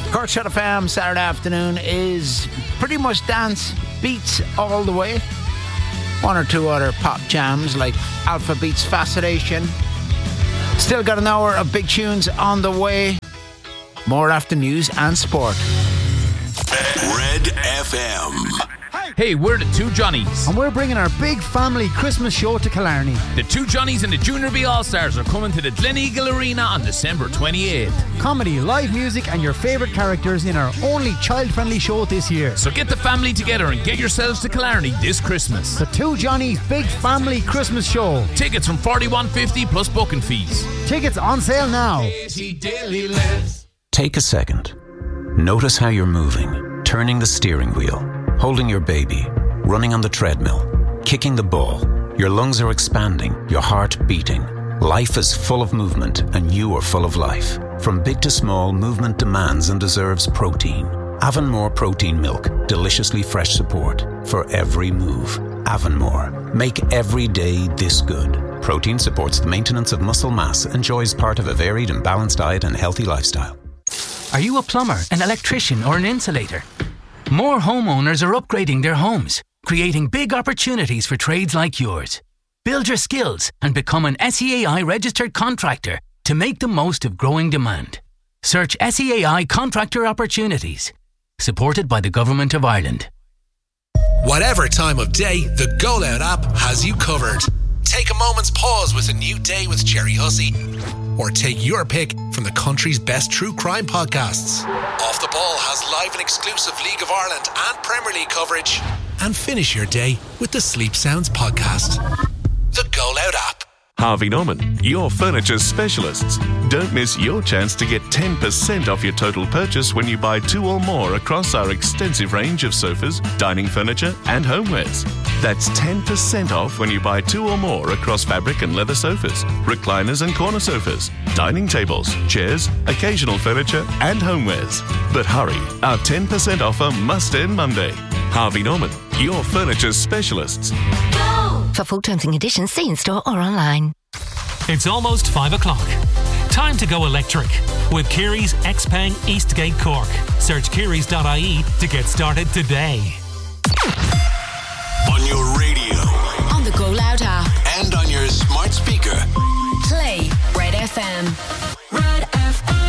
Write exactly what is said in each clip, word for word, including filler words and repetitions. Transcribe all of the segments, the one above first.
Corkshot F M Saturday afternoon is pretty much dance beats all the way. One or two other pop jams like Alpha Beats Fascination. Still got an hour of big tunes on the way. More after news and sport. Red F M. Hey, we're the Two Johnnies. And we're bringing our big family Christmas show to Killarney. The Two Johnnies and the Junior B All-Stars are coming to the Gleneagle Arena on December twenty-eighth. Comedy, live music and your favourite characters in our only child-friendly show this year. So get the family together and get yourselves to Killarney this Christmas. The Two Johnnies Big Family Christmas Show. Tickets from forty-one fifty plus booking fees. Tickets on sale now. Take a second. Notice how you're moving, turning the steering wheel, holding your baby, running on the treadmill, kicking the ball. Your lungs are expanding, your heart beating. Life is full of movement and you are full of life. From big to small, movement demands and deserves protein. Avonmore Protein Milk, deliciously fresh support for every move. Avonmore, make every day this good. Protein supports the maintenance of muscle mass, enjoys part of a varied and balanced diet and healthy lifestyle. Are you a plumber, an electrician or an insulator? More homeowners are upgrading their homes, creating big opportunities for trades like yours. Build your skills and become an S E A I registered contractor to make the most of growing demand. Search S E A I Contractor Opportunities. Supported by the Government of Ireland. Whatever time of day, the Go Loud app has you covered. Take a moment's pause with a new day with Jerry Hussey. Or take your pick from the country's best true crime podcasts. Off the Ball has live and exclusive League of Ireland and Premier League coverage. And finish your day with the Sleep Sounds podcast. The Go Loud app. Harvey Norman, your furniture specialists. Don't miss your chance to get ten percent off your total purchase when you buy two or more across our extensive range of sofas, dining furniture and homewares. That's ten percent off when you buy two or more across fabric and leather sofas, recliners and corner sofas, dining tables, chairs, occasional furniture and homewares. But hurry, our ten percent offer must end Monday. Harvey Norman, your furniture specialists. For full terms and conditions, see in store or online. It's almost five o'clock. Time to go electric with Kerry's Xpeng Eastgate Cork. Search kerrys dot I E to get started today. On your radio, on the Go Loud app, and on your smart speaker. Play Red F M. Red F M.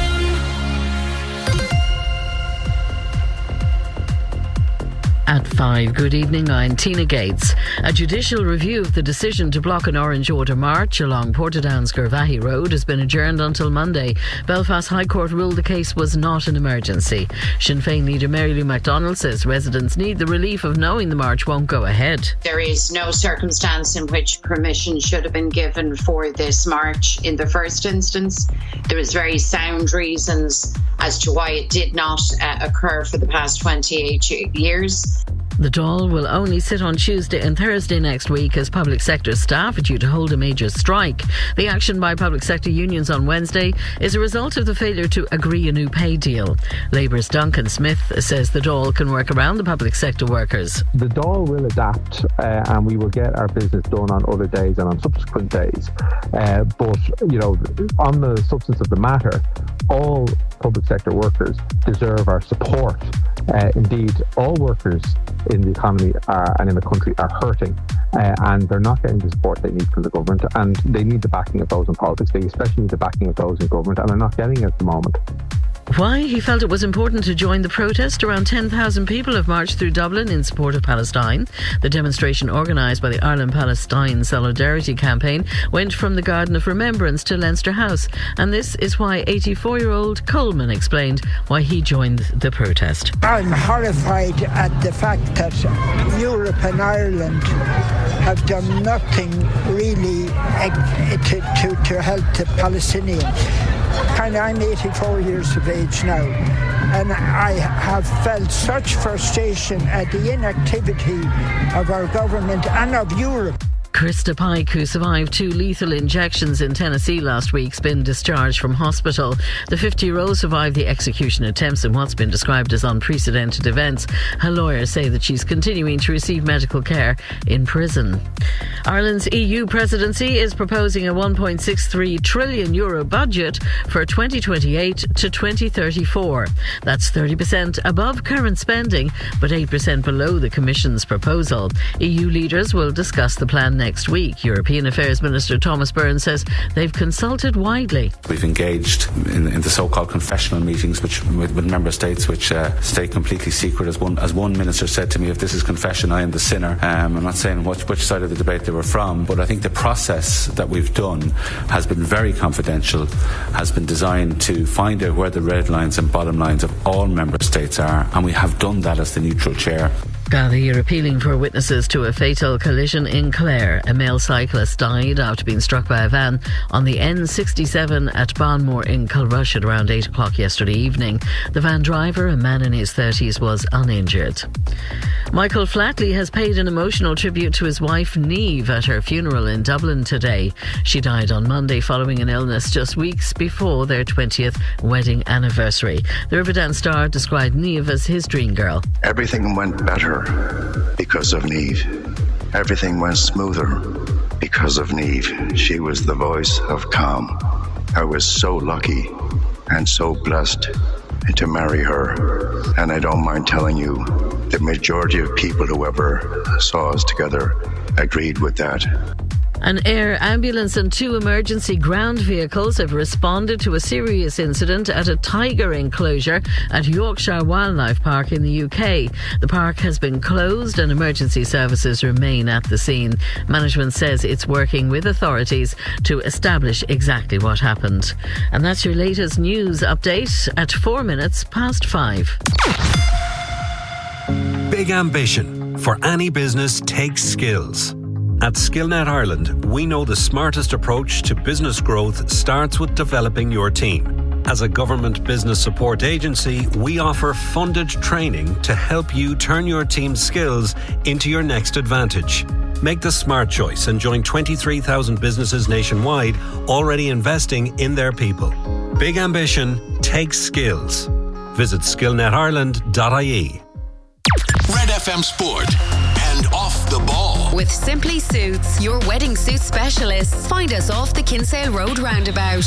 At five, good evening, I'm Tina Gates. A judicial review of the decision to block an Orange Order march along Portadown's Gervahi Road has been adjourned until Monday. Belfast High Court ruled the case was not an emergency. Sinn Féin leader Mary Lou MacDonald says residents need the relief of knowing the march won't go ahead. There is no circumstance in which permission should have been given for this march in the first instance. There was very sound reasons as to why it did not uh, occur for the past twenty-eight years. The Dáil will only sit on Tuesday and Thursday next week as public sector staff are due to hold a major strike. The action by public sector unions on Wednesday is a result of the failure to agree a new pay deal. Labour's Duncan Smith says the Dáil can work around the public sector workers. The Dáil will adapt uh, and we will get our business done on other days and on subsequent days. Uh, but, you know, on the substance of the matter, all public sector workers deserve our support. Uh, indeed, all workers in the economy are, and in the country are hurting uh, and they're not getting the support they need from the government, and they need the backing of those in politics. They especially need the backing of those in government, and they're not getting it at the moment. Why he felt it was important to join the protest. Around ten thousand people have marched through Dublin in support of Palestine. The demonstration, organised by the Ireland-Palestine Solidarity Campaign, went from the Garden of Remembrance to Leinster House, and this is why eighty-four-year-old Coleman explained why he joined the protest. I'm horrified at the fact that Europe and Ireland have done nothing really to, to, to help the Palestinians. And I'm eighty-four years of age now, and I have felt such frustration at the inactivity of our government and of Europe. Krista Pike, who survived two lethal injections in Tennessee last week, has been discharged from hospital. The fifty-year-old survived the execution attempts in what's been described as unprecedented events. Her lawyers say that she's continuing to receive medical care in prison. Ireland's E U presidency is proposing a one point six three trillion euro budget for twenty twenty-eight to twenty thirty-four. That's thirty percent above current spending, but eight percent below the Commission's proposal. E U leaders will discuss the plan next week. European Affairs Minister Thomas Byrne says they've consulted widely. We've engaged in, in the so-called confessional meetings which, with, with member states which uh, stay completely secret. As one, as one minister said to me, if this is confession, I am the sinner. Um, I'm not saying which, which side of the debate they were from, but I think the process that we've done has been very confidential, has been designed to find out where the red lines and bottom lines of all member states are, and we have done that as the neutral chair. Gardaí are appealing for witnesses to a fatal collision in Clare. A male cyclist died after being struck by a van on the N sixty-seven at Bonmore in Culrush at around eight o'clock yesterday evening. The van driver, a man in his thirties, was uninjured. Michael Flatley has paid an emotional tribute to his wife Niamh at her funeral in Dublin today. She died on Monday following an illness just weeks before their twentieth wedding anniversary. The Riverdance star described Niamh as his dream girl. Everything went better because of Niamh. Everything went smoother because of Niamh. She was the voice of calm. I was so lucky and so blessed to marry her. And I don't mind telling you, the majority of people who ever saw us together agreed with that. An air ambulance and two emergency ground vehicles have responded to a serious incident at a tiger enclosure at Yorkshire Wildlife Park in the U K. The park has been closed and emergency services remain at the scene. Management says it's working with authorities to establish exactly what happened. And that's your latest news update at four minutes past five. Big ambition for any business takes skills. At Skillnet Ireland, we know the smartest approach to business growth starts with developing your team. As a government business support agency, we offer funded training to help you turn your team's skills into your next advantage. Make the smart choice and join twenty-three thousand businesses nationwide already investing in their people. Big ambition takes skills. Visit skillnet ireland dot I E. Red F M Sport and Off the Ball. With Simply Suits, your wedding suit specialists. Find us off the Kinsale Road roundabout.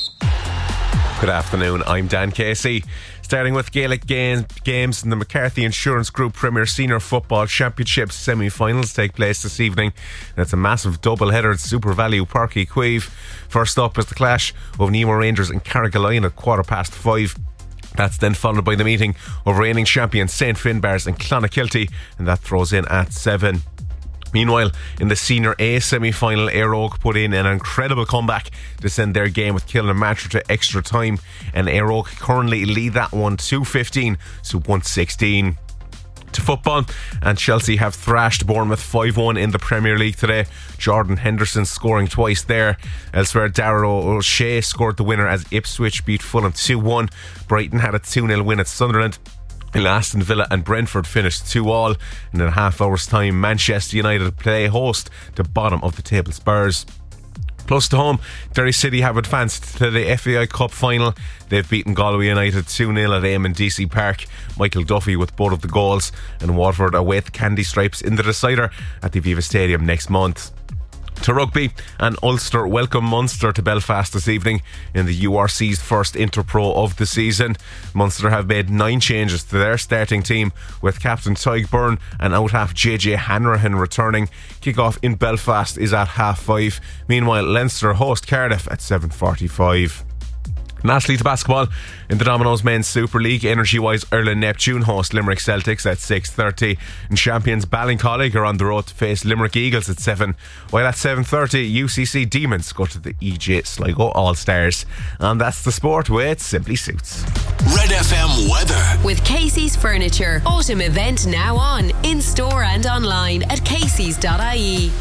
Good afternoon, I'm Dan Casey. Starting with Gaelic game, games in the McCarthy Insurance Group Premier Senior Football Championship semi-finals take place this evening. And it's a massive double-header at Super Value Park Queeve. First up is the clash of Nemo Rangers and Carrigaline at quarter past five. That's then followed by the meeting of reigning champions Saint Finbars and Clonakilty, and that throws in at seven. Meanwhile, in the Senior A semi-final, Éire Óg put in an incredible comeback to send their game with Kilnamartyr to extra time, and Éire Óg currently lead that one two fifteen to one sixteen. To football, and Chelsea have thrashed Bournemouth five one in the Premier League today. Jordan Henderson scoring twice there. Elsewhere, Darragh O'Shea scored the winner as Ipswich beat Fulham two one. Brighton had a two nil win at Sunderland. Aston Villa and Brentford finished two all. And in a half hour's time, Manchester United play host to bottom of the table Spurs. Close to home, Derry City have advanced to the F A I Cup final. They've beaten Galway United two nil at Eamon D C Park. Michael Duffy with both of the goals, and Waterford await the Candy Stripes in the decider at the Aviva Stadium next month. To rugby, and Ulster welcome Munster to Belfast this evening in the U R C's first Interpro of the season. Munster have made nine changes to their starting team, with captain Tyg Byrne and out-half J J Hanrahan returning. Kick-off in Belfast is at half five. Meanwhile, Leinster host Cardiff at seven forty-five. Lastly, to basketball, in the Domino's Men's Super League, Energy-wise Ireland Neptune host Limerick Celtics at six thirty, and champions Ballincollig are on the road to face Limerick Eagles at seven, while at seven thirty U C C Demons go to the E J Sligo All-Stars. And that's the sport with Simply Suits. Red F M weather with Casey's Furniture. Autumn event now on, in store and online at caseys dot I E.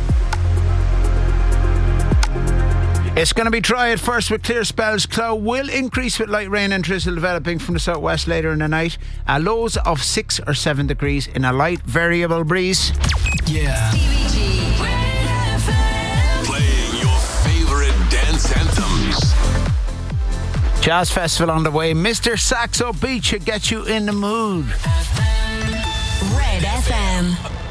It's going to be dry at first with clear spells. Cloud will increase with light rain and drizzle developing from the southwest later in the night. Uh, lows of six or seven degrees in a light variable breeze. Yeah. C B G. Jazz Festival on the way. Mister Saxo Beat should get you in the mood. Red F M.